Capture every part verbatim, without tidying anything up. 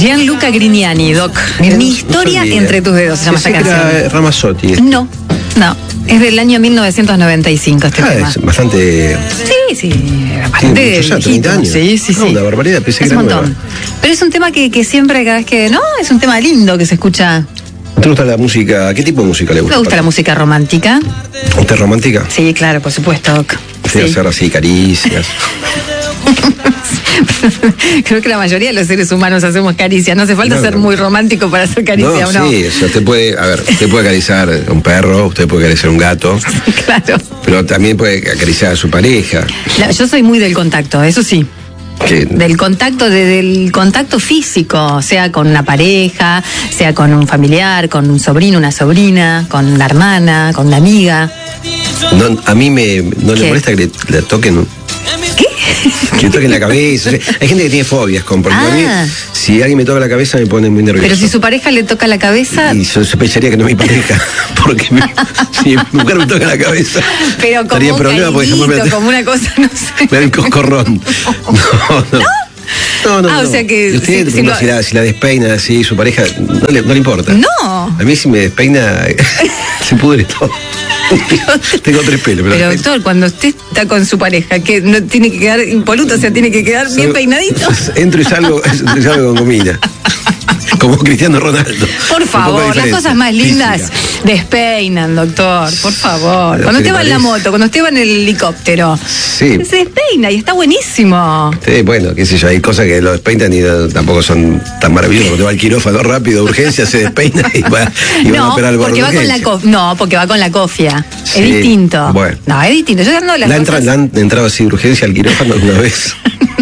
Gianluca Grignani, Doc. Mira, Mi no historia sabía. entre tus dedos se llama esta Pensé que canción. era Ramazzotti. este. No, no. Es del año mil novecientos noventa y cinco este Ah, tema. es bastante. Sí, sí. Tiene Bastante muchos años, viejito. treinta años. Sí, sí, No, sí. una barbaridad, pensé es que un era montón. nueva. Pero es un tema que, que siempre, cada vez que. No, es un tema lindo que se escucha. ¿Te gusta la música? ¿Qué tipo de música le gusta? Me gusta la música romántica. ¿Usted es romántica? Sí, claro, por supuesto, Doc. Sí, Sí. hacer así caricias. Creo que la mayoría de los seres humanos hacemos caricias. No hace falta No, ser no. muy romántico para hacer caricia, No, ¿o no? sí, o sea, usted puede, a ver, usted puede acariciar a un perro, usted puede acariciar a un gato, Claro. pero también puede acariciar a su pareja. La- yo soy muy del contacto, eso sí. Que, Del contacto, de- del contacto físico, sea con una pareja, sea con un familiar, con un sobrino, una sobrina, con una hermana, con una amiga. no, a mí me, no le ¿Qué? molesta que le, le toquen, ¿Qué? que le toquen la cabeza. O sea, hay gente que tiene fobias con, porque a mí, Ah. si alguien me toca la cabeza me pone muy nervioso. Pero si su pareja le toca la cabeza, Y yo sospecharía que no es mi pareja, porque me- si mi mujer me toca la cabeza, pero como estaría en un problema porque jamás me, cariñito, como una cosa, no sé. me da el coscorrón. No, no. No, no, Ah, o no. sea que Y usted, si- si bueno, lo- si, la, si la despeina así, su pareja, no le, no le importa. No. A mí si me despeina, se pudre todo. Tengo tres pelos, pero, Pero doctor, cuando usted está con su pareja, que no tiene que quedar impoluto, o sea, tiene que quedar bien peinadito. Entro y salgo, entro y salgo con comida. Como Cristiano Ronaldo. Por Un poco de favor, las diferencia cosas más lindas física. despeinan, doctor, por favor. Pero Cuando ¿qué usted le va en la parece? moto, cuando usted va en el helicóptero, Sí. se despeina y está buenísimo. Sí, bueno, qué sé yo, hay cosas que lo despeinan y no- tampoco son tan maravillosas. Cuando va al quirófano rápido, urgencia, se despeina y va, y va a No, operar al porque va con la urgencia. cofia. No, porque va con la cofia. Sí, Es distinto. bueno. No, es distinto. Yo ando las ¿La, entra- cosas- ¿La han entrado así de urgencia al quirófano alguna vez?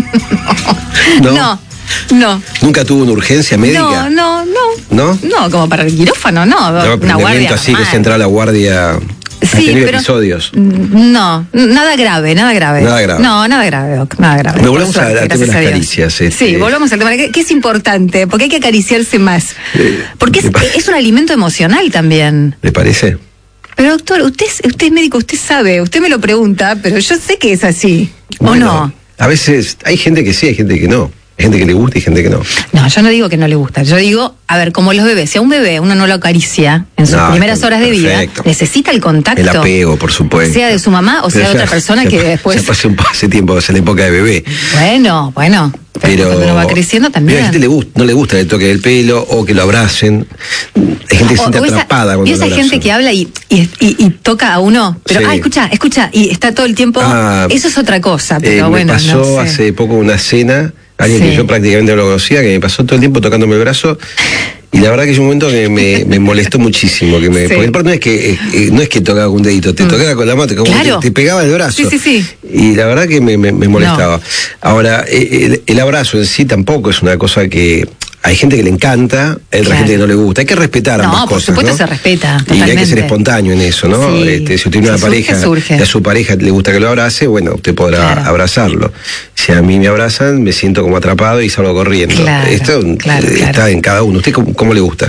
No, no, no. ¿Nunca tuvo una urgencia médica? No, no, no. ¿No? No, como para el quirófano, no. No, pero una un guardia. evento así que normal. se entra a la guardia. ¿Ha Sí, tenido pero- episodios? No, nada grave, nada grave. Nada grave. No, nada grave, Doc, nada grave. Pero Por volvamos suerte, al- al tema de gracias las a Dios. caricias, este- Sí, volvamos al tema, que, que es importante, porque hay que acariciarse más. Eh, Porque es, ¿qué pasa? es un alimento emocional también. ¿Le parece? Pero doctor, usted, es- usted es médico, usted sabe, usted me lo pregunta, pero yo sé que es así. ¿O Bueno, no? A veces hay gente que sí, hay gente que no. Hay gente que le gusta y gente que no. No, yo no digo que no le gusta. Yo digo, a ver, como los bebés, si a un bebé uno no lo acaricia en sus No, primeras está horas de vida, perfecto. necesita el contacto. El apego, por supuesto. Sea de su mamá o sea Pero de ya- otra persona ya que pa- después. Ya pasé un hace tiempo, es la época de bebé. Bueno, bueno. Pero, Pero cuando uno va creciendo pero a la también. gente le gusta, no le gusta el toque del pelo o que lo abracen. Hay gente que se O- siente o esa- atrapada cuando y esa lo gente abrazan. que habla y, y, y- y toca a uno. Pero, Sí. ah, escucha, escucha, y está todo el tiempo. Ah, eso es otra cosa, pero Eh, bueno. me pasó no sé. hace poco una cena, alguien Sí. que yo prácticamente no lo conocía, que me pasó todo el tiempo tocándome el brazo. Y la verdad que es un momento que me, me molestó muchísimo. Que me, Sí. Porque aparte no es que, eh, eh, no es que tocaba con un dedito, te tocaba con la mano, como Claro. que te, te pegaba el brazo. Sí, sí, sí. Y la verdad que me, me- me molestaba. No. Ahora, eh, el, el abrazo en sí tampoco es una cosa que. Hay gente que le encanta, hay otra Claro. gente que no le gusta. Hay que respetar No, ambas por cosas. supuesto ¿no? se respeta, Y hay que totalmente. ser espontáneo en eso, ¿no? Sí. Este, si usted tiene una Si surge, pareja surge. y a su pareja le gusta que lo abrace, bueno, usted podrá Claro. abrazarlo. Si a mí me abrazan, me siento como atrapado y salgo corriendo. Claro, Esto claro, eh, está claro. en cada uno. ¿Usted cómo, cómo le gusta?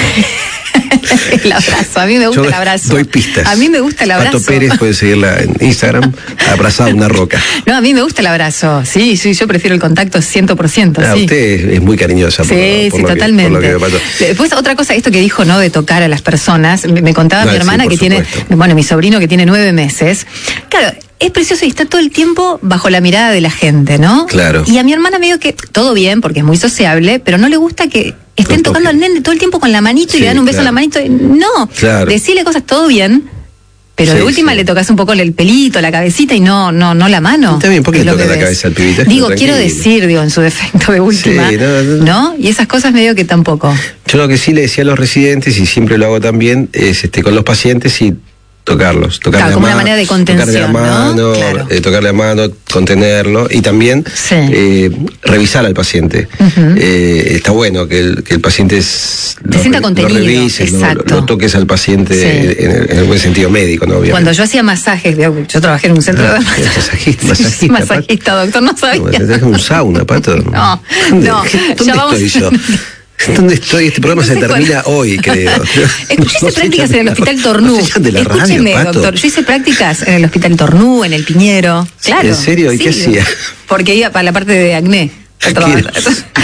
El abrazo, a mí me gusta Yo el abrazo. doy pistas. A mí me gusta el abrazo. Pato Pérez, puede seguirla en Instagram, abrazada a una roca. No, a mí me gusta el abrazo. Sí, sí, yo prefiero el contacto cien por ciento. Ah, sí. usted es muy cariñosa. por Sí, lo- por sí, lo que- totalmente. por lo que me pasó. Después, otra cosa, esto que dijo, ¿no? De tocar a las personas. Me, me contaba Ah, mi sí, hermana por que tiene, supuesto. bueno, mi sobrino que tiene nueve meses. Claro, es precioso y está todo el tiempo bajo la mirada de la gente, ¿no? Claro. Y a mi hermana medio que todo bien, porque es muy sociable, pero no le gusta que estén Lo tocando al toquen. nene todo el tiempo con la manito y Sí, le dan un beso claro. en la manito. Y no, Claro. decirle cosas todo bien. Pero Sí, de última sí. le tocas un poco el pelito, la cabecita y no, no, no la mano. Está bien, ¿por qué de le los toca la bebés. cabeza al pibito? Digo, Tranquilo. quiero decir, digo, en su defecto de última. Sí, no, no, no. Y esas cosas medio que tampoco. Yo lo que sí le decía a los residentes, y siempre lo hago también, es este con los pacientes y tocarlos. Tocarle Claro, la como una mano, manera de contención, tocarle la ¿no? mano, Claro. eh, tocarle la mano, contenerlo y también Sí. eh, revisar al paciente. Ujú. Eh, está bueno que el, que el paciente es- lo, sienta re- contenido, lo revises, lo, exacto. lo toques al paciente Sí. en, el, en el buen sentido médico, ¿no? Obviamente. Cuando yo hacía masajes, digo, yo trabajé en un centro de Ah, masajista, masajista, masajista, doctor, no No, sabía. te traje un sauna, Pato. No, ¿Dónde, no, ¿dónde ya vamos- estoy yo? ¿Dónde estoy? Este programa No se sé termina cuál- hoy, creo. Escuché No hice se prácticas echan en el de Hospital la- Tornú. no se echan de la radio, Escúcheme, Pato. doctor. Yo hice prácticas en el Hospital Tornú, en el Piñero. Claro. ¿En serio? ¿Y qué hacía? Porque iba para la parte de acné. a trabajar.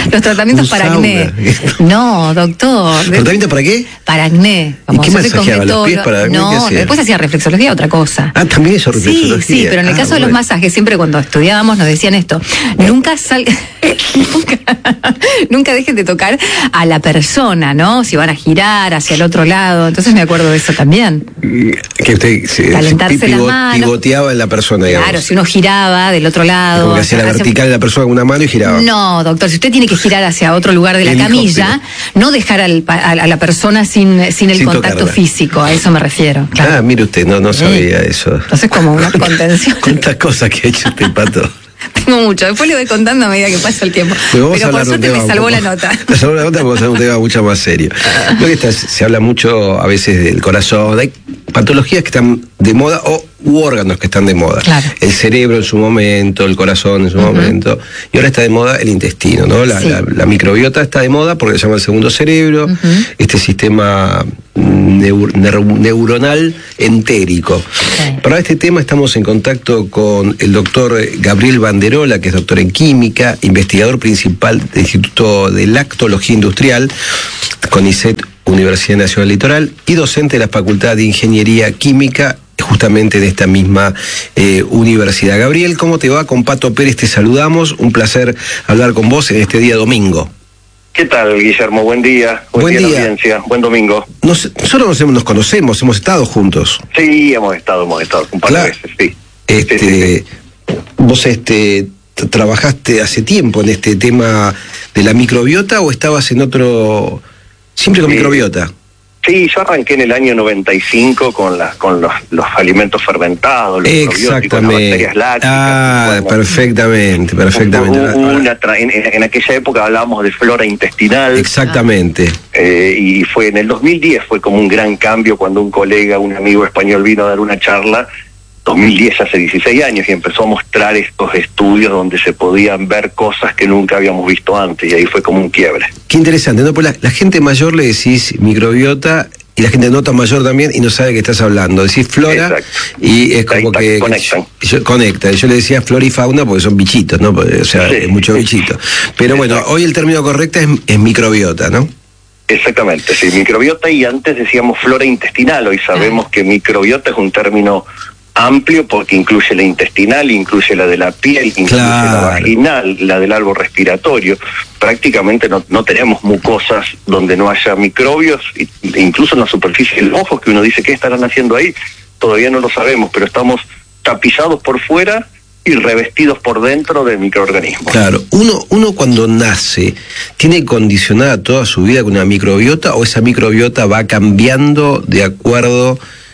Los tratamientos Un para sauna. acné. No, doctor. ¿Tratamiento para qué? Para acné. ¿Y qué masajeaba los pies para acné? No, después hacía reflexología, otra cosa. Ah, también eso, reflexología. Sí, sí, pero en el ah, caso bueno. de los masajes, siempre cuando estudiábamos nos decían esto, nunca sal... nunca, nunca dejen de tocar a la persona, ¿no? Si van a girar hacia el otro lado. Entonces me acuerdo de eso también. Que usted se, Calentarse se pivo- las manos. pivoteaba en la persona, digamos. Claro, si uno giraba del otro lado. Como que hacía la hacia- vertical de la persona con una mano y giraba. No, doctor, si usted tiene que girar hacia otro lugar de la Helicóptero. camilla, no dejar al pa- a, a la persona sin, sin el Sin contacto tocarla. físico, a eso me refiero. Claro. Ah, mire usted, no, no Sí. sabía eso. Entonces como una contención. ¿Cuántas cosas que ha hecho este pato? Tengo mucho, después le voy contando a medida que pasa el tiempo. Pero vamos a Pero por hablar de un suerte tema me un salvó poco- la nota. Me salvó la nota porque es un tema mucho más serio. Creo que está- se habla mucho a veces del corazón. Hay patologías que están de moda o u órganos que están de moda. Claro. El cerebro en su momento, el corazón en su uh-huh. momento. Y ahora está de moda el intestino, ¿no? La, Sí. la, la microbiota está de moda porque se llama el segundo cerebro, uh-huh. este sistema neur, neur, neuronal entérico. Sí. Para este tema estamos en contacto con el doctor Gabriel Banderola, que es doctor en química, investigador principal del Instituto de Lactología Industrial, CONICET, Universidad Nacional Litoral, y docente de la Facultad de Ingeniería Química, justamente en esta misma eh, universidad. Gabriel, ¿cómo te va? Con Pato Pérez te saludamos. Un placer hablar con vos en este día domingo. ¿Qué tal, Guillermo? Buen día. Buen, Buen día, día. audiencia. Buen domingo. Nos, nosotros nos, nos conocemos, hemos estado juntos. Sí, hemos estado, hemos estado un par Claro. de veces, sí. Este, sí, sí, sí. ¿Vos este, t- trabajaste hace tiempo en este tema de la microbiota o estabas en otro... siempre con Sí. microbiota? Sí, yo arranqué en el año noventa y cinco con, las, con los, los alimentos fermentados, los probióticos, las Exactamente. bacterias lácticas. Ah, Bueno, perfectamente, perfectamente. hubo Ahora- una tra- en, en- en aquella época hablábamos de flora intestinal. Exactamente. Eh, y fue en el dos mil diez fue como un gran cambio cuando un colega, un amigo español vino a dar una charla, dos mil diez hace dieciséis años, y empezó a mostrar estos estudios donde se podían ver cosas que nunca habíamos visto antes, y ahí fue como un quiebre. Qué interesante, ¿no? Pues la, la gente mayor le decís microbiota y la gente no tan mayor también y no sabe de qué estás hablando. Decís flora Exacto. y es como Ahí que... está, conectan. Yo, conecta. Yo le decía flora y fauna porque son bichitos, ¿no? Porque, o sea, Sí. es mucho bichito. Pero bueno, Exacto. hoy el término correcto es, es microbiota, ¿no? Exactamente, sí, microbiota, y antes decíamos flora intestinal, hoy sabemos que microbiota es un término amplio porque incluye la intestinal, incluye la de la piel, incluye Claro. la vaginal, la del árbol respiratorio. Prácticamente no, no tenemos mucosas donde no haya microbios, e incluso en la superficie del ojo, que uno dice, ¿qué estarán haciendo ahí? Todavía no lo sabemos, pero estamos tapizados por fuera y revestidos por dentro de microorganismos. Claro, uno, uno cuando nace, ¿tiene condicionada toda su vida con una microbiota o esa microbiota va cambiando de acuerdo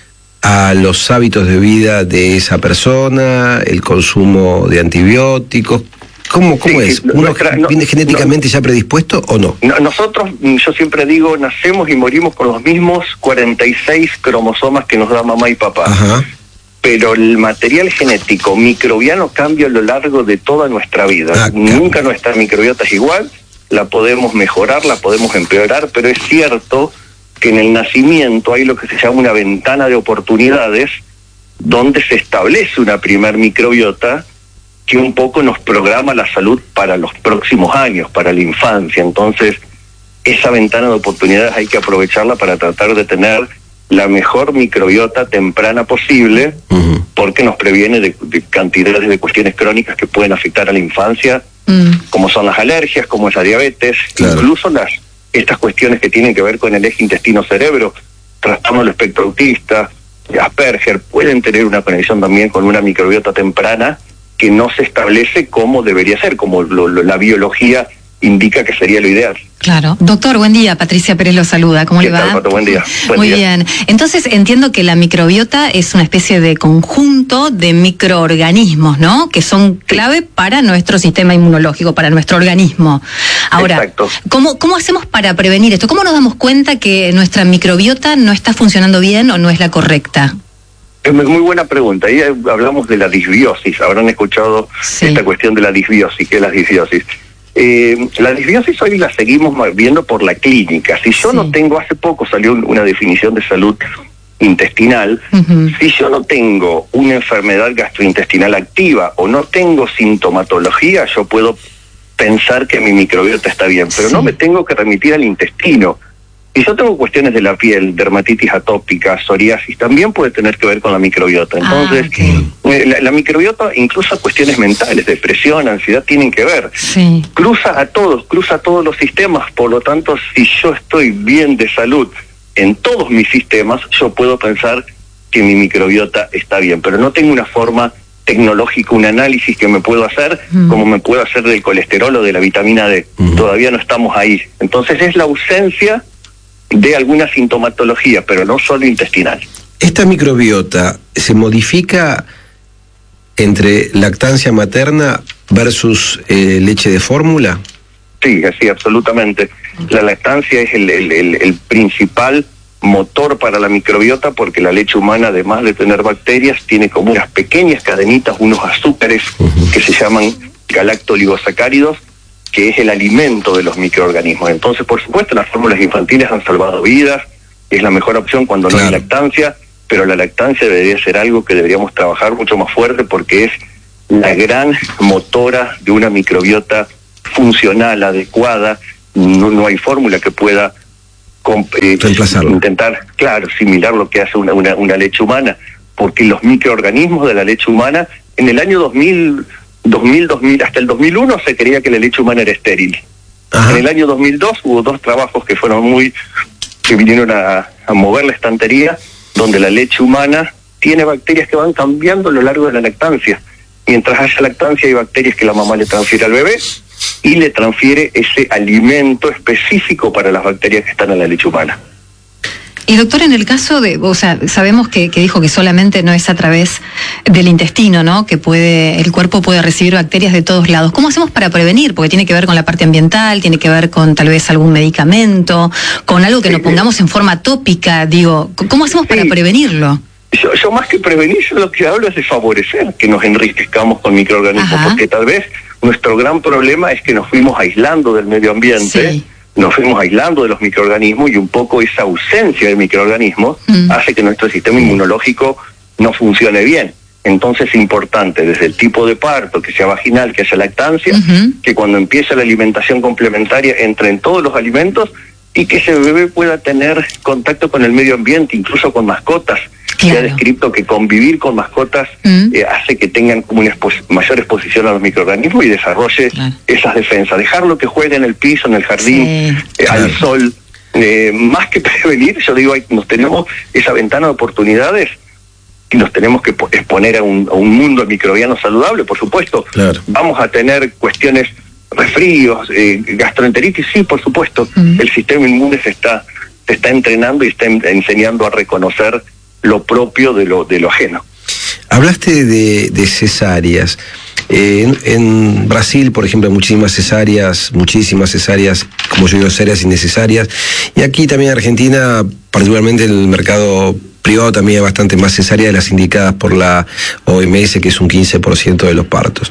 a los hábitos de vida de esa persona, el consumo de antibióticos? ¿Cómo, cómo Sí, es? sí, ¿Uno nuestra- no, viene genéticamente ya predispuesto o no? No, nosotros, yo siempre digo, nacemos y morimos con los mismos cuarenta y seis cromosomas que nos da mamá y papá. Ajá. Pero el material genético microbiano cambia a lo largo de toda nuestra vida. Ah, Nunca nuestra microbiota es igual, la podemos mejorar, la podemos empeorar, pero es cierto que en el nacimiento hay lo que se llama una ventana de oportunidades donde se establece una primer microbiota que un poco nos programa la salud para los próximos años, para la infancia. Entonces, esa ventana de oportunidades hay que aprovecharla para tratar de tener la mejor microbiota temprana posible, Uh-huh. porque nos previene de, de cantidades de cuestiones crónicas que pueden afectar a la infancia, Mm. como son las alergias, como es la diabetes, Claro. incluso las estas cuestiones que tienen que ver con el eje intestino-cerebro, trastorno del espectro autista, Asperger, pueden tener una conexión también con una microbiota temprana que no se establece como debería ser, como lo, lo, la biología indica que sería lo ideal. Claro. Doctor, buen día. Patricia Pérez lo saluda. ¿Cómo ¿Qué le va? tal, Pato? Buen día. Buen Muy día. bien. Entonces entiendo que la microbiota es una especie de conjunto de microorganismos, ¿no? Que son clave para nuestro sistema inmunológico, para nuestro organismo. Ahora, Exacto. ¿cómo, ¿cómo hacemos para prevenir esto? ¿Cómo nos damos cuenta que nuestra microbiota no está funcionando bien o no es la correcta? Es muy muy buena pregunta. Ahí hablamos de la disbiosis. Habrán escuchado Sí. esta cuestión de la disbiosis. ¿Qué es la disbiosis? Eh, la disbiosis hoy la seguimos viendo por la clínica. Si yo Sí. no tengo, hace poco salió un- una definición de salud intestinal, Ujú. si yo no tengo una enfermedad gastrointestinal activa o no tengo sintomatología, yo puedo pensar que mi microbiota está bien, pero sí. no me tengo que remitir al intestino. Si yo tengo cuestiones de la piel, dermatitis atópica, psoriasis, también puede tener que ver con la microbiota. Entonces, ah, okay. la, la microbiota, incluso cuestiones mentales, depresión, ansiedad, tienen que ver. Sí. Cruza a todos, cruza a todos los sistemas. Por lo tanto, si yo estoy bien de salud en todos mis sistemas, yo puedo pensar que mi microbiota está bien, pero no tengo una forma tecnológica, un análisis que me puedo hacer, mm. como me puedo hacer del colesterol o de la vitamina D. Mm. Todavía no estamos ahí. Entonces, es la ausencia de alguna sintomatología, pero no solo intestinal. ¿Esta microbiota se modifica entre lactancia materna versus eh, leche de fórmula? Sí, así, absolutamente. La lactancia es el, el, el, el principal motor para la microbiota, porque la leche humana, además de tener bacterias, tiene como unas pequeñas cadenitas, unos azúcares uh-huh. que se llaman galactoligosacáridos, que es el alimento de los microorganismos. Entonces, por supuesto, las fórmulas infantiles han salvado vidas, es la mejor opción cuando no claro. hay lactancia, pero la lactancia debería ser algo que deberíamos trabajar mucho más fuerte, porque es la gran motora de una microbiota funcional, adecuada. No, no hay fórmula que pueda eh, intentar, claro, similar lo que hace una, una, una leche humana, porque los microorganismos de la leche humana, en el año dos mil, dos mil, dos mil, hasta el dos mil uno se creía que la leche humana era estéril. Ajá. En el año dos mil dos hubo dos trabajos que fueron muy, que vinieron a, a mover la estantería, donde la leche humana tiene bacterias que van cambiando a lo largo de la lactancia. Mientras haya lactancia hay bacterias que la mamá le transfiere al bebé y le transfiere ese alimento específico para las bacterias que están en la leche humana. Y doctor, en el caso de, o sea, sabemos que, que dijo que solamente no es a través del intestino, ¿no? Que puede, el cuerpo puede recibir bacterias de todos lados. ¿Cómo hacemos para prevenir? Porque tiene que ver con la parte ambiental, tiene que ver con tal vez algún medicamento, con algo que sí, nos pongamos en forma tópica, digo, ¿cómo hacemos para sí. prevenirlo? Yo, yo más que prevenir, yo lo que hablo es de favorecer que nos enriquezcamos con microorganismos, Ajá. porque tal vez nuestro gran problema es que nos fuimos aislando del medio ambiente, sí. nos fuimos aislando de los microorganismos, y un poco esa ausencia de microorganismos mm. hace que nuestro sistema inmunológico no funcione bien. Entonces es importante, desde el tipo de parto, que sea vaginal, que sea lactancia, uh-huh. que cuando empiece la alimentación complementaria entre en todos los alimentos y que ese bebé pueda tener contacto con el medio ambiente, incluso con mascotas. Claro. Se ha descrito que convivir con mascotas mm. eh, hace que tengan como una expo- mayor exposición a los microorganismos y desarrolle claro. esas defensas. Dejarlo que juegue en el piso, en el jardín, sí. eh, claro. al sol. Eh, más que prevenir, yo digo, nos tenemos esa ventana de oportunidades y nos tenemos que exponer a un, a un mundo microbiano saludable, por supuesto. Claro. Vamos a tener cuestiones, resfríos, eh, gastroenteritis, sí, por supuesto. Mm. El sistema inmune se está, se está entrenando y está en, enseñando a reconocer lo propio de lo de lo ajeno. Hablaste de, de cesáreas. Eh, en, en Brasil, por ejemplo, hay muchísimas cesáreas, muchísimas cesáreas, como yo digo, cesáreas innecesarias. Y aquí también en Argentina, particularmente en el mercado privado, también hay bastante más cesáreas de las indicadas por la O M S, que es un quince por ciento de los partos.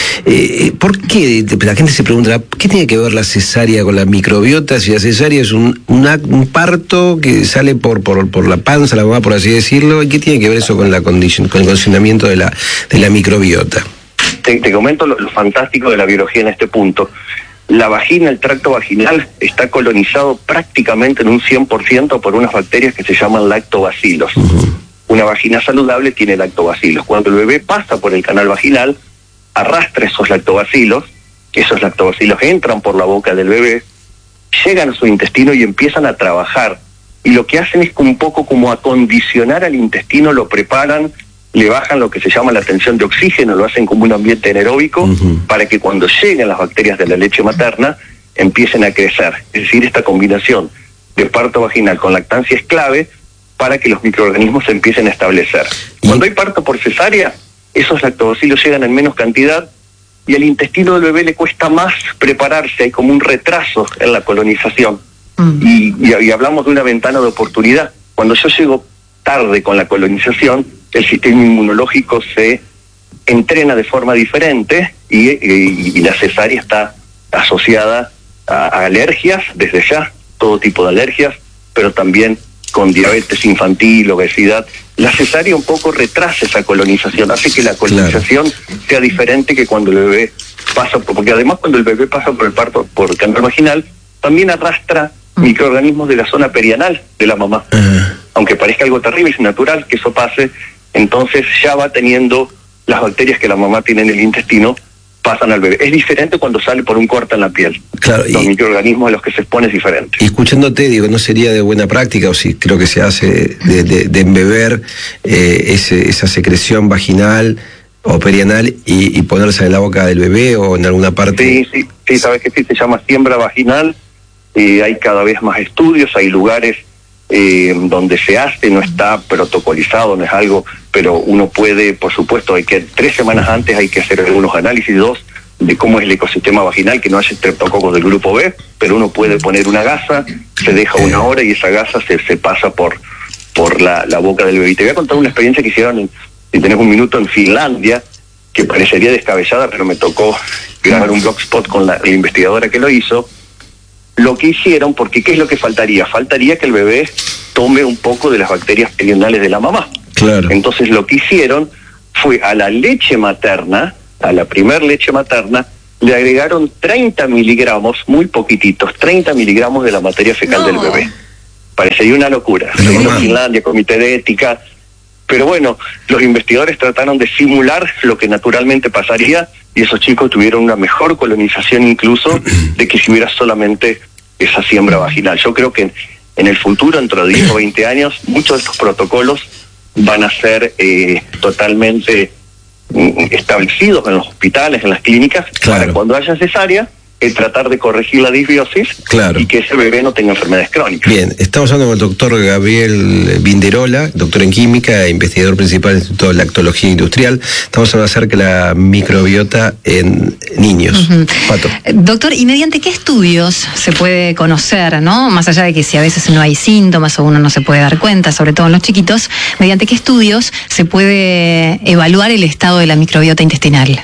Eh, ¿Por qué? La gente se pregunta, ¿qué tiene que ver la cesárea con la microbiota? Si la cesárea es un, una, un parto que sale por, por, por la panza, la mamá, por así decirlo, ¿y qué tiene que ver eso con la condición, con el condicionamiento de la, de la microbiota? Te, te comento lo, lo fantástico de la biología en este punto. La vagina, el tracto vaginal, está colonizado prácticamente en un cien por ciento por unas bacterias que se llaman lactobacilos. Uh-huh. Una vagina saludable tiene lactobacilos. Cuando el bebé pasa por el canal vaginal, arrastra esos lactobacilos, esos lactobacilos entran por la boca del bebé, llegan a su intestino y empiezan a trabajar. Y lo que hacen es un poco como acondicionar al intestino, lo preparan, le bajan lo que se llama la tensión de oxígeno, lo hacen como un ambiente anaeróbico, uh-huh. para que cuando lleguen las bacterias de la leche materna empiecen a crecer. Es decir, esta combinación de parto vaginal con lactancia es clave para que los microorganismos se empiecen a establecer. Cuando hay parto por cesárea, esos lactobacilos llegan en menos cantidad y al intestino del bebé le cuesta más prepararse, hay como un retraso en la colonización. Uh-huh. Y, y, y hablamos de una ventana de oportunidad. Cuando yo llego tarde con la colonización, el sistema inmunológico se entrena de forma diferente y, y, y la cesárea está asociada a, a alergias, desde ya, todo tipo de alergias, pero también con diabetes infantil, obesidad. La cesárea un poco retrasa esa colonización, hace que la colonización claro. sea diferente que cuando el bebé pasa, porque además cuando el bebé pasa por el parto, por el canal vaginal, también arrastra uh-huh. microorganismos de la zona perianal de la mamá. Uh-huh. Aunque parezca algo terrible, es natural que eso pase, entonces ya va teniendo las bacterias que la mamá tiene en el intestino, pasan al bebé. Es diferente cuando sale por un corte en la piel. Claro, los y, microorganismos a los que se expone es diferente. Y escuchándote, digo, ¿no sería de buena práctica, o si creo que se hace, de, de, de embeber eh, ese, esa secreción vaginal o perianal y, y ponerse en la boca del bebé o en alguna parte? Sí, sí, sí, sabes que sí, se llama siembra vaginal, y hay cada vez más estudios, hay lugares eh, donde se hace, no está protocolizado, no es algo, pero uno puede, por supuesto, hay que tres semanas antes hay que hacer algunos análisis, dos, de cómo es el ecosistema vaginal, que no haya estreptococos del grupo B, pero uno puede poner una gasa, se deja una hora y esa gasa se, se pasa por por la, la boca del bebé. Y te voy a contar una experiencia que hicieron, en, si tenés un minuto, en Finlandia, que parecería descabellada, pero me tocó grabar un blogspot con la, la investigadora que lo hizo. Lo que hicieron, porque ¿qué es lo que faltaría? Faltaría que el bebé tome un poco de las bacterias perianales de la mamá. Claro. Entonces lo que hicieron fue a la leche materna, a la primer leche materna, le agregaron treinta miligramos, muy poquititos, treinta miligramos de la materia fecal no. del bebé. Parecería una locura. Se hizo en Finlandia, comité de ética, pero bueno, los investigadores trataron de simular lo que naturalmente pasaría, y esos chicos tuvieron una mejor colonización incluso de que si hubiera solamente esa siembra vaginal. Yo creo que en, en el futuro, dentro de diez o veinte años, muchos de estos protocolos van a ser eh, totalmente mm, establecidos en los hospitales, en las clínicas, claro. para cuando haya cesárea, el tratar de corregir la disbiosis, claro. y que ese bebé no tenga enfermedades crónicas. Bien, estamos hablando con el doctor Gabriel Vinderola, doctor en química e investigador principal del Instituto de Lactología Industrial. Estamos hablando acerca de la microbiota en niños. Uh-huh. Pato. Doctor, ¿y mediante qué estudios se puede conocer, no? Más allá de que si a veces no hay síntomas o uno no se puede dar cuenta, sobre todo en los chiquitos, ¿mediante qué estudios se puede evaluar el estado de la microbiota intestinal?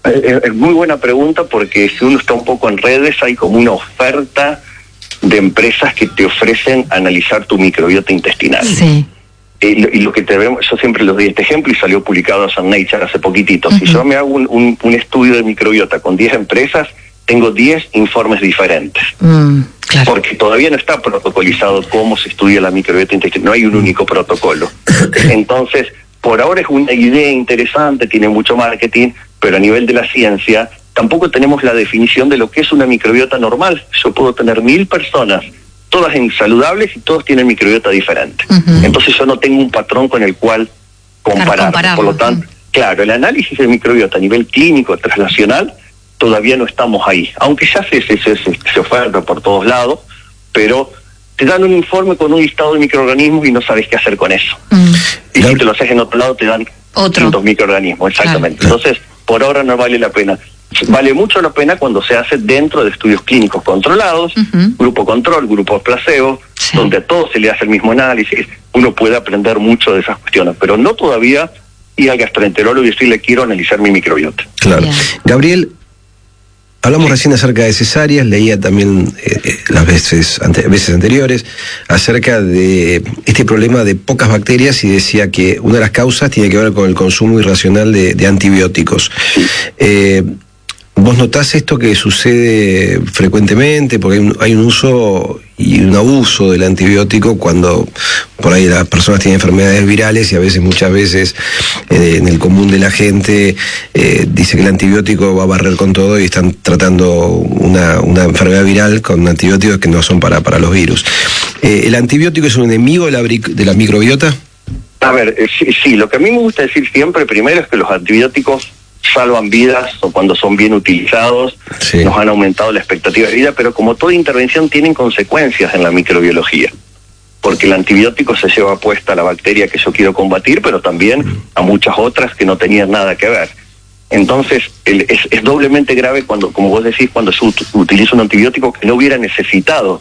Es muy buena pregunta, porque si uno está un poco en redes, hay como una oferta de empresas que te ofrecen analizar tu microbiota intestinal. Sí. Y lo, y lo que te vemos, yo siempre les doy este ejemplo y salió publicado en Nature hace poquitito. Uh-huh. Si yo me hago un, un, un estudio de microbiota con diez empresas, tengo diez informes diferentes. Mm, claro. Porque todavía no está protocolizado cómo se estudia la microbiota intestinal, no hay un único protocolo. Entonces, por ahora es una idea interesante, tiene mucho marketing, pero a nivel de la ciencia tampoco tenemos la definición de lo que es una microbiota normal. Yo puedo tener mil personas, todas saludables, y todos tienen microbiota diferente. Uh-huh. Entonces yo no tengo un patrón con el cual comparar. Claro, por lo tanto, uh-huh. claro, el análisis de microbiota a nivel clínico, translacional, todavía no estamos ahí. Aunque ya se, se, se, se oferta por todos lados, pero te dan un informe con un listado de microorganismos y no sabes qué hacer con eso. Uh-huh. Y si te lo haces en otro lado, te dan otros microorganismos, exactamente. Claro. Entonces, por ahora no vale la pena. Vale mucho la pena cuando se hace dentro de estudios clínicos controlados, uh-huh. grupo control, grupo placebo, sí. donde a todos se le hace el mismo análisis. Uno puede aprender mucho de esas cuestiones, pero no todavía ir al gastroenterólogo y decirle quiero analizar mi microbiota. Claro. Bien. Gabriel, hablamos sí. recién acerca de cesáreas, leía también eh, las veces, ante, veces anteriores acerca de este problema de pocas bacterias, y decía que una de las causas tiene que ver con el consumo irracional de, de antibióticos. Sí. Eh, ¿Vos notás esto que sucede frecuentemente? Porque hay un, hay un uso y un abuso del antibiótico cuando por ahí las personas tienen enfermedades virales, y a veces, muchas veces, eh, en el común de la gente eh, dice que el antibiótico va a barrer con todo, y están tratando una, una enfermedad viral con antibióticos que no son para, para los virus. Eh, ¿El antibiótico es un enemigo de la, de la microbiota? A ver, eh, sí, sí, lo que a mí me gusta decir siempre, primero, es que los antibióticos salvan vidas, o cuando son bien utilizados, sí. nos han aumentado la expectativa de vida, pero como toda intervención tienen consecuencias en la microbiología, porque el antibiótico se lleva puesta a la bacteria que yo quiero combatir, pero también a muchas otras que no tenían nada que ver. Entonces, el, es, es doblemente grave cuando, como vos decís, cuando se ut- utiliza un antibiótico que no hubiera necesitado,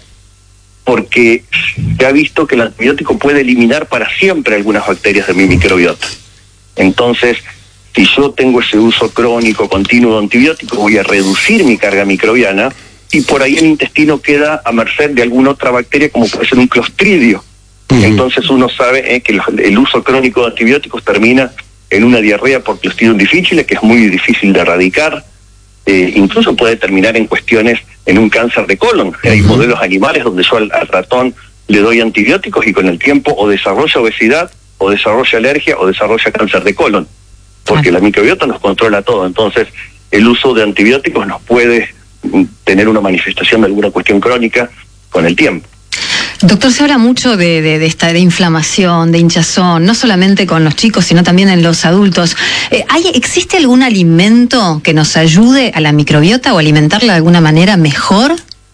porque se ha visto que el antibiótico puede eliminar para siempre algunas bacterias de mi microbiota. Entonces, si yo tengo ese uso crónico, continuo de antibióticos, voy a reducir mi carga microbiana, y por ahí el intestino queda a merced de alguna otra bacteria, como puede ser un clostridio. Uh-huh. Entonces uno sabe eh, que el, el uso crónico de antibióticos termina en una diarrea por Clostridium difficile, que es muy difícil de erradicar, eh, incluso puede terminar en cuestiones, en un cáncer de colon. Uh-huh. Hay modelos animales donde yo al, al ratón le doy antibióticos y con el tiempo o desarrolla obesidad, o desarrolla alergia, o desarrolla cáncer de colon, porque uh-huh. la microbiota nos controla todo. Entonces, el uso de antibióticos nos puede tener una manifestación de alguna cuestión crónica con el tiempo. Doctor, se habla mucho de, de, de esta de inflamación, de hinchazón, no solamente con los chicos, sino también en los adultos. Eh, ¿hay, ¿Existe algún alimento que nos ayude a la microbiota o alimentarla de alguna manera mejor?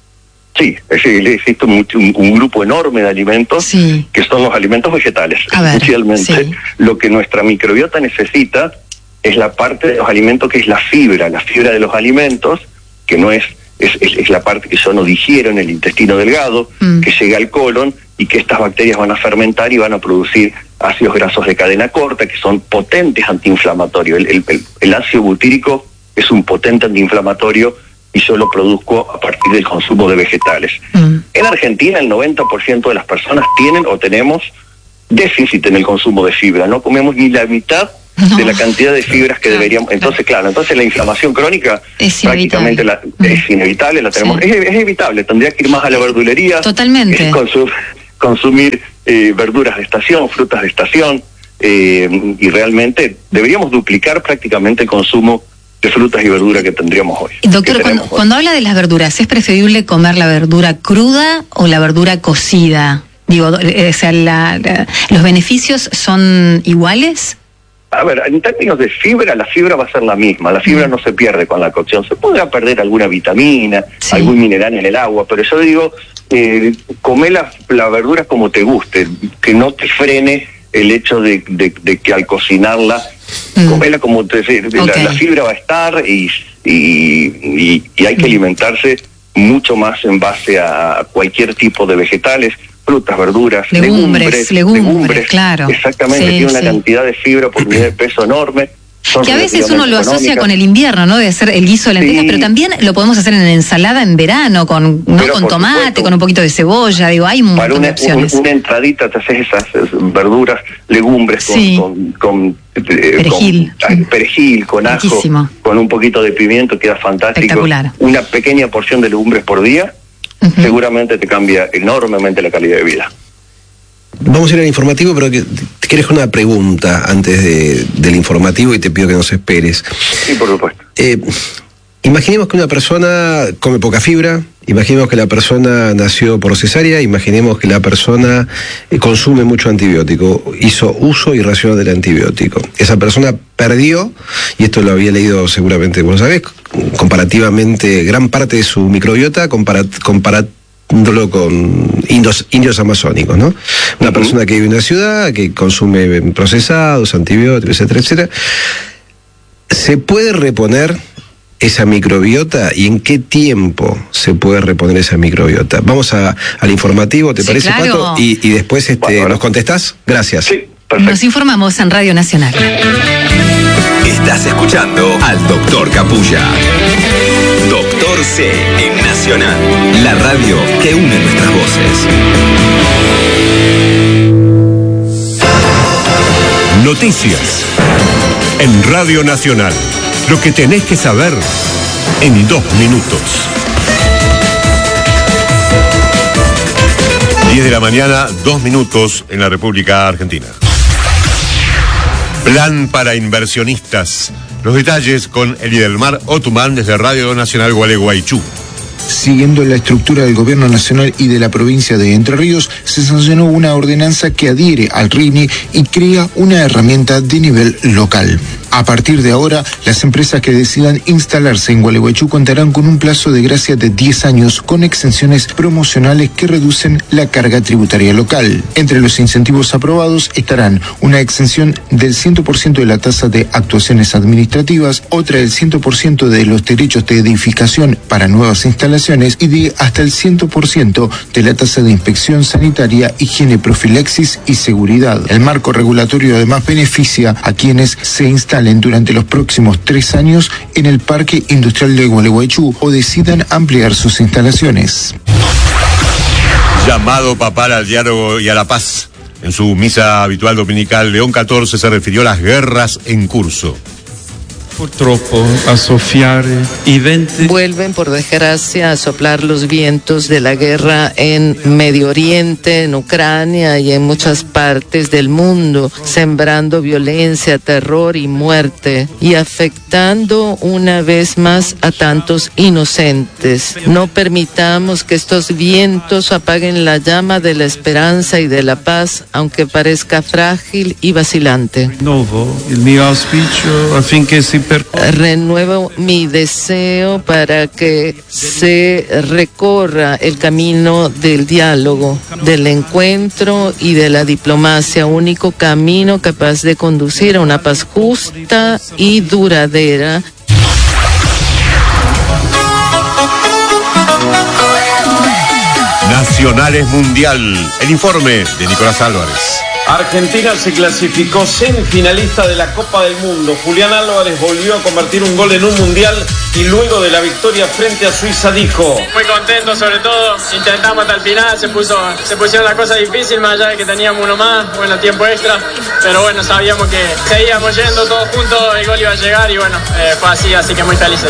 Sí, existe un, un, un grupo enorme de alimentos sí. que son los alimentos vegetales. A ver, especialmente sí. lo que nuestra microbiota necesita es la parte de los alimentos que es la fibra, la fibra de los alimentos, que no es Es, es, es la parte que yo no digiero en el intestino delgado, mm. que llega al colon y que estas bacterias van a fermentar y van a producir ácidos grasos de cadena corta, que son potentes antiinflamatorios. El, el, el, el ácido butírico es un potente antiinflamatorio y yo lo produzco a partir del consumo de vegetales. Mm. En Argentina el noventa por ciento de las personas tienen o tenemos déficit en el consumo de fibra, no comemos ni la mitad No. de la cantidad de fibras que deberíamos. Entonces, claro, entonces la inflamación crónica es prácticamente la, es inevitable, la tenemos, sí. es, es evitable, tendría que ir más a la verdulería. Totalmente. Consum, consumir eh, verduras de estación, frutas de estación, eh, y realmente deberíamos duplicar prácticamente el consumo de frutas y verduras que tendríamos hoy. Doctor, cuando, hoy. cuando habla de las verduras, ¿es preferible comer la verdura cruda o la verdura cocida? Digo, o sea, la, la, ¿los beneficios son iguales? A ver, en términos de fibra, la fibra va a ser la misma. La fibra mm. no se pierde con la cocción. Se podrá perder alguna vitamina, sí. algún mineral en el agua, pero yo digo, eh, come la, la verdura como te guste, que no te frene el hecho de, de, de que al cocinarla, mm. comela como te... Okay. La, la fibra va a estar y, y, y, y hay que alimentarse mucho más en base a cualquier tipo de vegetales, frutas, verduras, legumbres, legumbres, legumbres, legumbres claro. Exactamente, sí, tiene una sí. cantidad de fibra por unidad de peso enorme. Que a veces uno lo asocia con el invierno, ¿no? De hacer el guiso de lentejas, sí. pero también lo podemos hacer en ensalada en verano, con no con tomate, supuesto. con un poquito de cebolla, digo, hay un montón de opciones. Una, una entradita, te haces esas verduras, legumbres con, sí. con, con eh, perejil, con, perejil, con ajo, Riquísimo. con un poquito de pimiento, queda fantástico. Espectacular. Una pequeña porción de legumbres por día, uh-huh. seguramente te cambia enormemente la calidad de vida. Vamos a ir al informativo, pero que, te quiero dejar una pregunta antes de, del informativo y te pido que nos esperes. Sí, por supuesto. Eh, imaginemos que una persona come poca fibra, imaginemos que la persona nació por cesárea, imaginemos que la persona eh, consume mucho antibiótico, hizo uso irracional del antibiótico. Esa persona perdió, y esto lo había leído seguramente, vos lo sabés, comparativamente gran parte de su microbiota comparat, comparat con indios, indios amazónicos, ¿no? Una uh-huh. persona que vive en una ciudad, que consume procesados, antibióticos, etcétera, etcétera. ¿Se puede reponer esa microbiota y en qué tiempo se puede reponer esa microbiota? Vamos a, al informativo, ¿te sí, parece, claro. Pato? Y, y después este, bueno, ¿nos contestás? Gracias. Sí, perfecto. Nos informamos en Radio Nacional. Estás escuchando al Doctor Capulla. Doctor C en Nacional, la radio que une nuestras voces. Noticias en Radio Nacional. Lo que tenés que saber en dos minutos. diez de la mañana, dos minutos en la República Argentina. Plan para inversionistas. Los detalles con Elidelmar Otumán desde Radio Nacional Gualeguaychú. Siguiendo la estructura del gobierno nacional y de la provincia de Entre Ríos, se sancionó una ordenanza que adhiere al R I N I y crea una herramienta de nivel local. A partir de ahora, las empresas que decidan instalarse en Gualeguaychú contarán con un plazo de gracia de diez años con exenciones promocionales que reducen la carga tributaria local. Entre los incentivos aprobados estarán una exención del cien por ciento de la tasa de actuaciones administrativas, otra del cien por ciento de los derechos de edificación para nuevas instalaciones y de hasta el cien por ciento de la tasa de inspección sanitaria, higiene, profilaxis y seguridad. El marco regulatorio además beneficia a quienes se instalen durante los próximos tres años en el Parque Industrial de Gualeguaychú o decidan ampliar sus instalaciones. Llamado papal al diálogo y a la paz. En su misa habitual dominical, León catorce se refirió a las guerras en curso. Vuelven por desgracia a soplar los vientos de la guerra en Medio Oriente, en Ucrania y en muchas partes del mundo, sembrando violencia, terror y muerte y afectando una vez más a tantos inocentes. No permitamos que estos vientos apaguen la llama de la esperanza y de la paz, aunque parezca frágil y vacilante. Renuevo mi deseo para que se recorra el camino del diálogo, del encuentro y de la diplomacia, único camino capaz de conducir a una paz justa y duradera. Nacionales Mundial. El informe de Nicolás Álvarez. Argentina se clasificó semifinalista de la Copa del Mundo. Julián Álvarez volvió a convertir un gol en un mundial y luego de la victoria frente a Suiza dijo: muy contento, sobre todo intentamos hasta el final, se puso se pusieron las cosas difíciles, más allá de que teníamos uno más, bueno, tiempo extra, pero bueno, sabíamos que seguíamos yendo todos juntos, el gol iba a llegar y bueno, eh, fue así, así que muy felices.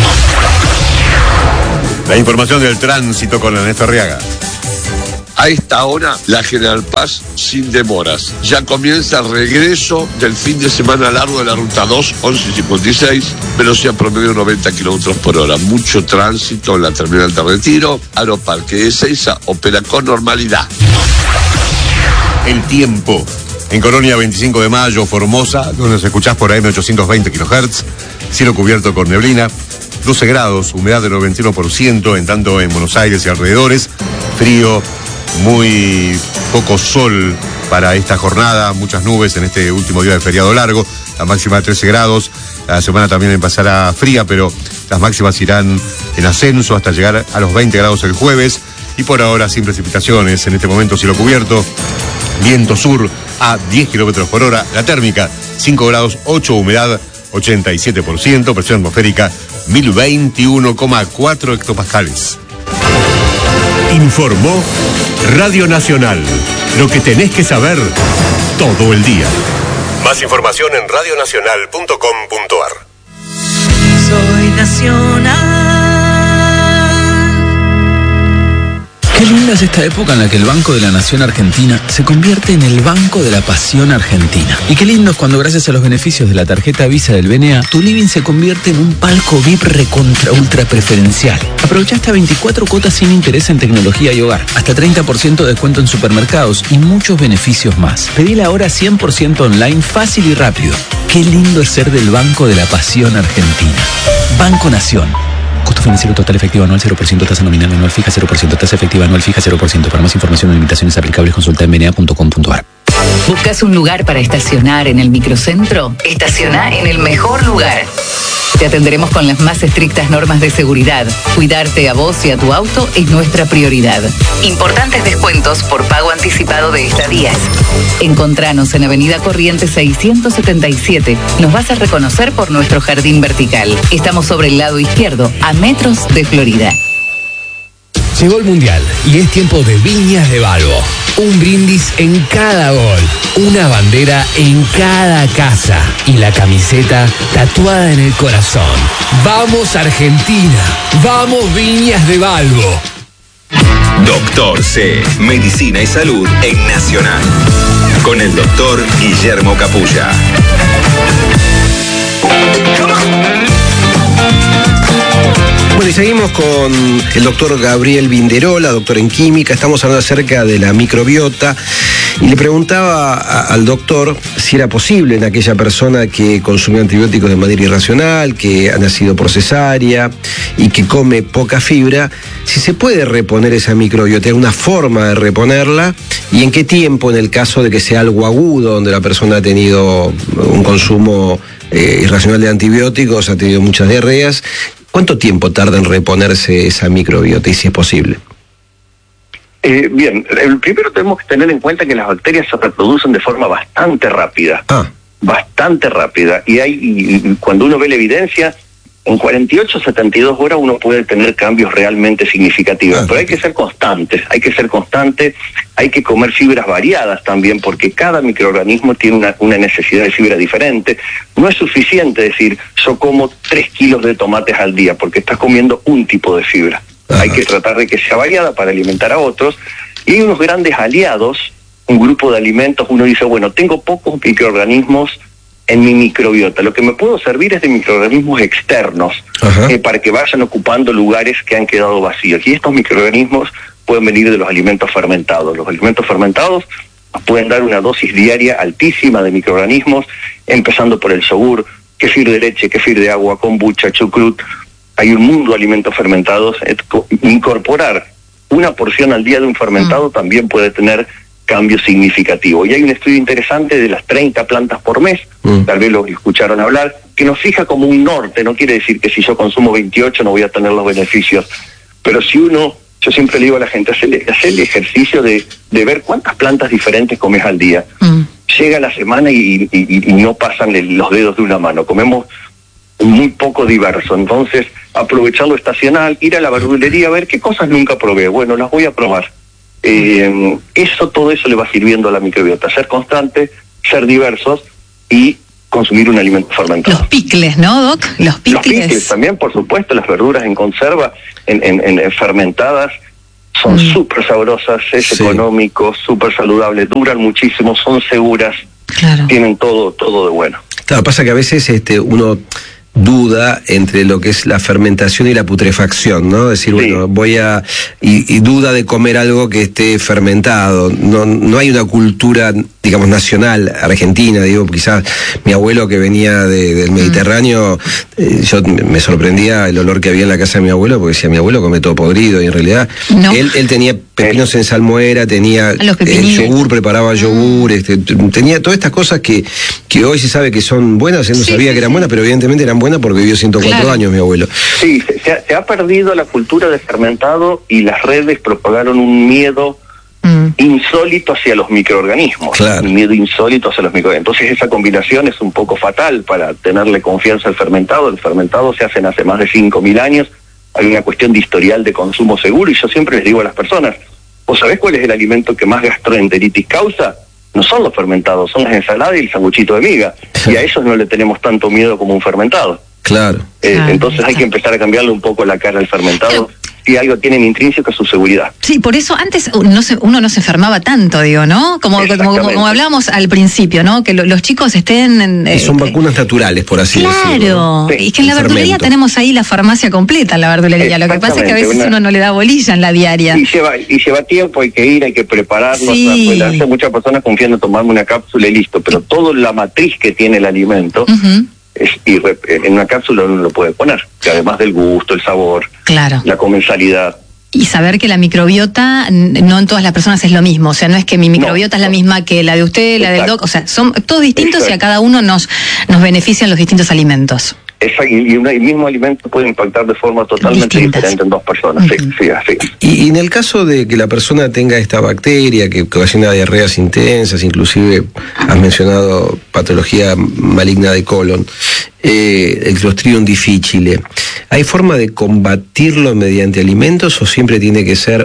La información del tránsito con Ernesto Arriaga. A esta hora, la General Paz sin demoras. Ya comienza el regreso del fin de semana largo de la Ruta dos, once cincuenta y seis, velocidad promedio noventa kilómetros por hora. Mucho tránsito en la terminal de Retiro. Aeroparque de Ezeiza opera con normalidad. El tiempo. En Colonia, veinticinco de mayo, Formosa, donde nos escuchás por A M ochocientos veinte kilohertz, cielo cubierto con neblina, doce grados, humedad del noventa y uno por ciento, en tanto en Buenos Aires y alrededores, frío, muy poco sol para esta jornada, muchas nubes en este último día de feriado largo, la máxima de trece grados, la semana también empezará fría, pero las máximas irán en ascenso hasta llegar a los veinte grados el jueves, y por ahora sin precipitaciones, en este momento cielo cubierto, viento sur a diez kilómetros por hora, la térmica cinco grados ocho, humedad ochenta y siete por ciento, presión atmosférica mil veintiuno coma cuatro hectopascales. Informó Radio Nacional. Lo que tenés que saber todo el día. Más información en radio nacional punto com punto a r. Soy nacional. Qué linda es esta época en la que el Banco de la Nación Argentina se convierte en el Banco de la Pasión Argentina. Y qué lindo es cuando, gracias a los beneficios de la tarjeta Visa del B N A, tu living se convierte en un palco V I P recontra ultra preferencial. Aprovecha hasta veinticuatro cuotas sin interés en tecnología y hogar, hasta treinta por ciento de descuento en supermercados y muchos beneficios más. Pedila ahora cien por ciento online, fácil y rápido. Qué lindo es ser del Banco de la Pasión Argentina. Banco Nación. Costo financiero total efectivo anual cero por ciento, tasa nominal anual fija cero por ciento, tasa efectiva anual fija cero por ciento. Para más información o limitaciones aplicables, consulta en b n a punto com punto a r. ¿Buscas un lugar para estacionar en el microcentro? Estaciona en el mejor lugar. Te atenderemos con las más estrictas normas de seguridad. Cuidarte a vos y a tu auto es nuestra prioridad. Importantes descuentos por pago anticipado de estadías. Encontranos en Avenida Corrientes seiscientos setenta y siete. Nos vas a reconocer por nuestro jardín vertical. Estamos sobre el lado izquierdo, a metros de Florida. Llegó el Mundial y es tiempo de Viñas de Balbo. Un brindis en cada gol, una bandera en cada casa y la camiseta tatuada en el corazón. ¡Vamos Argentina! ¡Vamos Viñas de Balbo! Doctor C, Medicina y Salud en Nacional. Con el doctor Guillermo Capulla. Bueno, y seguimos con el doctor Gabriel Vinderola, doctor en química. Estamos hablando acerca de la microbiota y le preguntaba a, al doctor si era posible en aquella persona que consume antibióticos de manera irracional, que ha nacido por cesárea y que come poca fibra, si se puede reponer esa microbiota, ¿hay una forma de reponerla? ¿Y en qué tiempo, en el caso de que sea algo agudo, donde la persona ha tenido un consumo eh, irracional de antibióticos, ha tenido muchas diarreas? ¿Cuánto tiempo tarda en reponerse esa microbiota y si es posible? Eh, bien, el primero tenemos que tener en cuenta que las bacterias se reproducen de forma bastante rápida. Ah. Bastante rápida. Y hay y cuando uno ve la evidencia, en cuarenta y ocho, setenta y dos horas uno puede tener cambios realmente significativos, ah, pero hay que ser constantes, hay que ser constantes, hay que comer fibras variadas también, porque cada microorganismo tiene una, una necesidad de fibra diferente. No es suficiente decir, yo como tres kilos de tomates al día, porque estás comiendo un tipo de fibra. Ajá. Hay que tratar de que sea variada para alimentar a otros, y hay unos grandes aliados, un grupo de alimentos, uno dice, bueno, tengo pocos microorganismos en mi microbiota, lo que me puedo servir es de microorganismos externos, eh, para que vayan ocupando lugares que han quedado vacíos. Y estos microorganismos pueden venir de los alimentos fermentados. Los alimentos fermentados nos pueden dar una dosis diaria altísima de microorganismos, empezando por el yogur, kefir de leche, kefir de agua, kombucha, chucrut. Hay un mundo de alimentos fermentados. Incorporar una porción al día de un fermentado mm. también puede tener cambio significativo. Y hay un estudio interesante de las treinta plantas por mes, mm. tal vez lo escucharon hablar, que nos fija como un norte. No quiere decir que si yo consumo veintiocho no voy a tener los beneficios, pero si uno, yo siempre le digo a la gente, hacer el ejercicio de, de ver cuántas plantas diferentes comes al día. Mm. Llega la semana y, y, y no pasan los dedos de una mano, comemos muy poco diverso. Entonces, aprovechar lo estacional, ir a la verdulería a ver qué cosas nunca probé, bueno, las voy a probar. Eh, eso, todo eso le va sirviendo a la microbiota, ser constante, ser diversos y consumir un alimento fermentado. Los picles, ¿no, Doc? Los picles. Los picles también, por supuesto, las verduras en conserva, en, en, en fermentadas, son súper mm. sabrosas, es sí. económico, súper saludable, duran muchísimo, son seguras, claro. tienen todo, todo de bueno. Claro, pasa que a veces este uno duda entre lo que es la fermentación y la putrefacción, ¿no? Decir, sí. bueno, voy a... Y, y duda de comer algo que esté fermentado. No, no hay una cultura, digamos, nacional, argentina, digo, quizás mi abuelo que venía de, del Mediterráneo, mm. eh, yo me sorprendía el olor que había en la casa de mi abuelo, porque decía, mi abuelo come todo podrido, y en realidad no. él, él tenía pepinos en salmuera, tenía el yogur, preparaba yogur, este, tenía todas estas cosas que, que hoy se sabe que son buenas, él no sí, sabía sí, que eran sí. buenas, pero evidentemente eran buena porque vivió ciento cuatro claro. años mi abuelo. Sí, se, se, ha, se ha perdido la cultura de fermentado y las redes propagaron un miedo mm. insólito hacia los microorganismos. Claro. Un miedo insólito hacia los microorganismos. Entonces esa combinación es un poco fatal para tenerle confianza al fermentado. El fermentado se hacen hace más de cinco mil años. Hay una cuestión de historial de consumo seguro y yo siempre les digo a las personas, ¿vos sabés cuál es el alimento que más gastroenteritis causa? No son los fermentados, son las ensaladas y el sanguchito de miga. Y a esos no le tenemos tanto miedo como un fermentado. Claro. Eh, claro entonces hay que empezar a cambiarle un poco la cara al fermentado. Pero, si algo tienen intrínseco es su seguridad. Sí, por eso antes no se, uno no se enfermaba tanto, digo, ¿no? Como, como, como, como hablábamos al principio, ¿no? Que lo, los chicos estén... En, eh, y son vacunas naturales, por así claro. decirlo. Claro. Sí. Y que en la verdulería tenemos ahí la farmacia completa, en la verdulería. Lo que pasa es que a veces una... uno no le da bolilla en la diaria. Y lleva, y lleva tiempo, hay que ir, hay que prepararnos. Sí. Hace muchas personas confían en tomarme una cápsula y listo, pero toda la matriz que tiene el alimento... Uh-huh. Es, y en una cápsula uno lo puede poner, que además del gusto, el sabor, claro. la comensalidad. Y saber que la microbiota no en todas las personas es lo mismo, o sea, no es que mi microbiota no, es la misma que la de usted, la Exacto. del doc, o sea, son todos distintos Exacto. y a cada uno nos, nos benefician los distintos alimentos. Exacto, y un mismo alimento puede impactar de forma totalmente Distintas. diferente en dos personas. Uh-huh. Sí, sí, así. Y, y en el caso de que la persona tenga esta bacteria que ocasiona diarreas intensas, inclusive has mencionado patología maligna de colon, eh, el Clostridium difficile, ¿hay forma de combatirlo mediante alimentos o siempre tiene que ser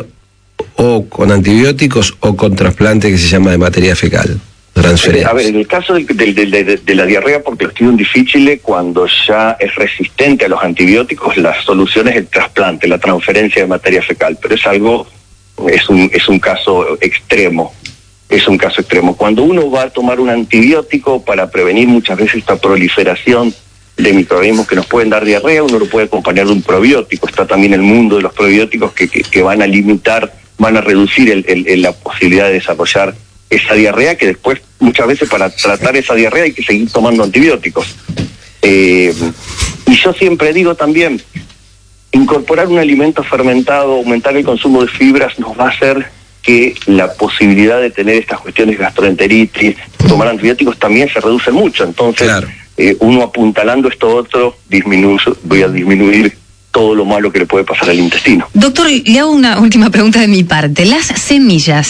o con antibióticos o con trasplante que se llama de materia fecal? A ver, en el caso de, de, de, de, de la diarrea por Clostridium difficile, cuando ya es resistente a los antibióticos, la solución es el trasplante, la transferencia de materia fecal, pero es algo, es un, es un caso extremo, es un caso extremo. Cuando uno va a tomar un antibiótico para prevenir muchas veces esta proliferación de microorganismos que nos pueden dar diarrea, uno lo puede acompañar de un probiótico. Está también el mundo de los probióticos que, que, que van a limitar, van a reducir el, el, el, la posibilidad de desarrollar esa diarrea, que después muchas veces para tratar esa diarrea hay que seguir tomando antibióticos. Eh, y yo siempre digo también, incorporar un alimento fermentado, aumentar el consumo de fibras nos va a hacer que la posibilidad de tener estas cuestiones de gastroenteritis, tomar antibióticos también se reduce mucho. Entonces, claro. eh, uno apuntalando esto otro, disminuye, voy a disminuir todo lo malo que le puede pasar al intestino. Doctor, le hago una última pregunta de mi parte. Las semillas,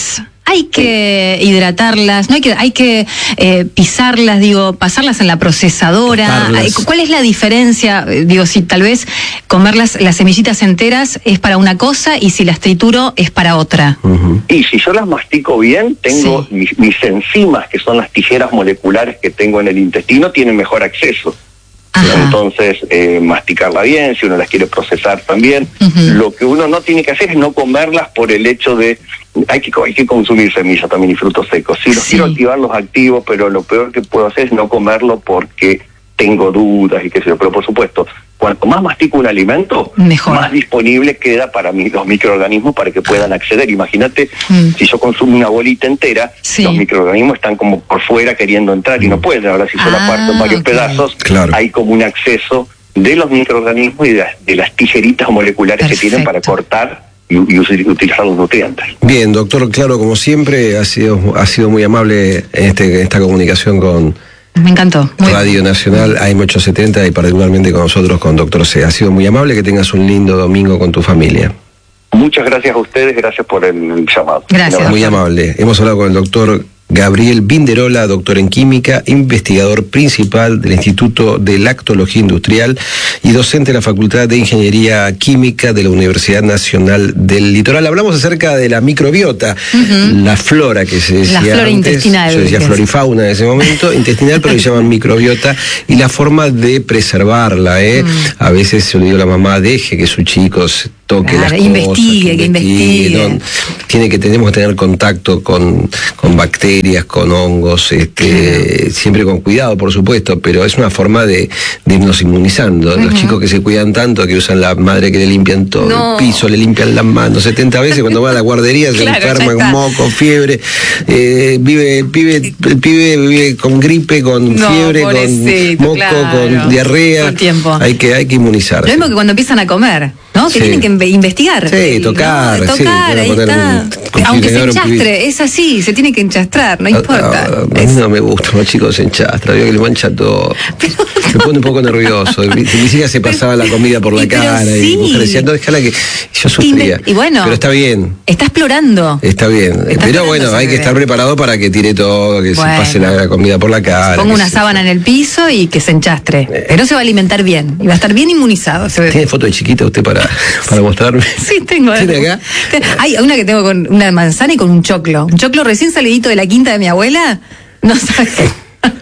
hay que hidratarlas, no hay que, hay que eh, pisarlas, digo, pasarlas en la procesadora. Tostarlas. ¿Cuál es la diferencia? Digo, si tal vez comerlas las semillitas enteras es para una cosa y si las trituro es para otra. Uh-huh. Y si yo las mastico bien, tengo sí. mis, mis enzimas, que son las tijeras moleculares que tengo en el intestino, tienen mejor acceso. Ajá. Entonces, eh, masticarla bien, si uno las quiere procesar también. Uh-huh. Lo que uno no tiene que hacer es no comerlas por el hecho de... Hay que, hay que consumir semillas también y frutos secos. Sí, los sí. quiero activar los activos, pero lo peor que puedo hacer es no comerlo porque tengo dudas y qué sé yo. Pero por supuesto, cuanto más mastico un alimento, mejor, más disponible queda para mí, los microorganismos para que puedan acceder. Imagínate, mm. si yo consumo una bolita entera, sí. los microorganismos están como por fuera queriendo entrar y no pueden. Ahora si yo ah, la parto en varios okay. pedazos, claro. hay como un acceso de los microorganismos y de las, de las tijeritas moleculares Perfecto. que tienen para cortar y, y utilizar los nutrientes. Bien, doctor, claro, como siempre, ha sido, ha sido muy amable en, este, en esta comunicación con Me encantó. Muy Radio bien. Nacional A M ochocientos setenta y particularmente con nosotros, con doctor C. Ha sido muy amable, que tengas un lindo domingo con tu familia. Muchas gracias a ustedes, gracias por el llamado. Gracias. No, muy amable. Hemos hablado con el doctor Gabriel Vinderola, doctor en química, investigador principal del Instituto de Lactología Industrial y docente de la Facultad de Ingeniería Química de la Universidad Nacional del Litoral. Hablamos acerca de la microbiota, uh-huh. la flora que se decía La flora antes, intestinal. Se decía florifauna en ese momento, intestinal, pero le llaman microbiota, y la forma de preservarla. ¿eh? Uh-huh. A veces se le digo a la mamá, deje que sus chicos toque claro, las cosas, investigue, que investigue. No, tiene que, tenemos que tener contacto con, con bacterias, con hongos, este, claro. siempre con cuidado, por supuesto, pero es una forma de, de irnos inmunizando. Uh-huh. Los chicos que se cuidan tanto, que usan la madre que le limpian todo no. el piso, le limpian las manos setenta veces, cuando van a la guardería se claro, enferman, moco, fiebre, eh, vive, el pibe, el pibe vive con gripe, con no, fiebre, con moco, claro. con diarrea. Hay que, hay que inmunizarse. Lo mismo que cuando empiezan a comer, ¿no? Que sí. tienen que investigar. Sí, tocar. No, tocar, sí, ahí está. Un, Aunque se enchastre, es así, se tiene que enchastrar, no importa. A, a, a mí no me gusta, los chicos se enchastran, veo que le mancha todo. Pero, me pone un poco nervioso. Mi, mi hija se pasaba pero, la comida por la y cara sí. y mi mujer decía, no, déjala que yo sufría. Y, y bueno, pero está bien. Está explorando. Está bien. Está pero bueno, hay que estar preparado para que tire todo, que bueno. se pase la, la comida por la cara. Ponga una sábana en el piso y que se enchastre. Eh. Pero se va a alimentar bien y va a estar bien inmunizado. ¿Tiene foto de chiquita usted para, para mostrarme? Sí, tengo. ¿Tiene acá? Hay una que tengo con una manzana y con un choclo. Un choclo recién salidito de la quinta de mi abuela. No sabes.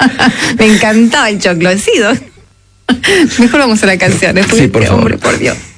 Me encantaba el choclo. Sí, ¿no? Mejor vamos a la canción. Sí, por favor. Hombre, por Dios.